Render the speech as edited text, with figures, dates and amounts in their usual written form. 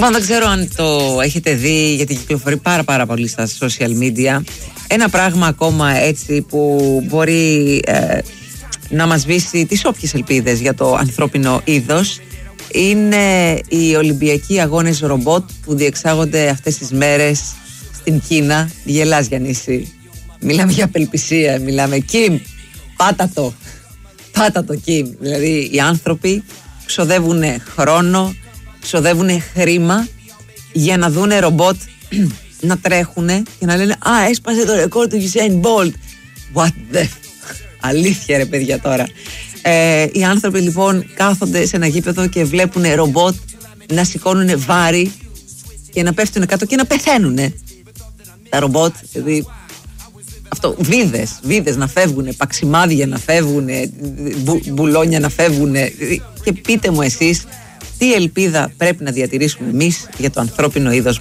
Δεν ξέρω αν το έχετε δει, γιατί κυκλοφορεί πάρα πολύ στα social media. Ένα πράγμα ακόμα έτσι που μπορεί να μας σβήσει τις όποιες ελπίδες για το ανθρώπινο είδος είναι οι Ολυμπιακοί αγώνες ρομπότ που διεξάγονται αυτές τις μέρες στην Κίνα. Γελάς, Γιαννήση. Μιλάμε για απελπισία, μιλάμε. Κιμ, πάτα το Κιμ. Δηλαδή οι άνθρωποι ξοδεύουν χρόνο, ξοδεύουν χρήμα για να δούνε ρομπότ να τρέχουνε και να λένε «Α, έσπασε το ρεκόρ του Usain Bolt». What the... Αλήθεια ρε παιδιά τώρα. Οι άνθρωποι λοιπόν κάθονται σε ένα γήπεδο και βλέπουν ρομπότ να σηκώνουν βάρη και να πέφτουν κάτω και να πεθαίνουνε. Τα ρομπότ, δηλαδή αυτό, βίδες να φεύγουν, παξιμάδια να φεύγουν, μπουλόνια να φεύγουν. Και πείτε μου εσείς τι ελπίδα πρέπει να διατηρήσουμε εμείς για το ανθρώπινο είδος.